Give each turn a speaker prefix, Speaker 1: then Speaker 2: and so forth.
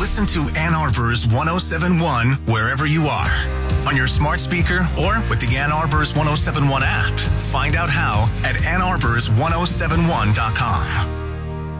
Speaker 1: Listen to Ann Arbor's 1071 wherever you are. On your smart speaker or with the Ann Arbor's 1071 app. Find out how at annarbors1071.com.